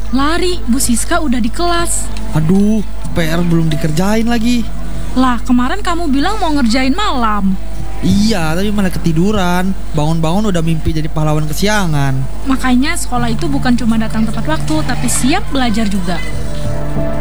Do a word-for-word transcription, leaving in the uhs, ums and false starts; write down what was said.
Lari, Bu Siska udah di kelas. Aduh, P R belum dikerjain lagi. Lah, kemarin kamu bilang mau ngerjain malam. Iya, tapi malah ketiduran. Bangun-bangun udah mimpi jadi pahlawan kesiangan. Makanya sekolah itu bukan cuma datang tepat waktu, tapi siap belajar juga.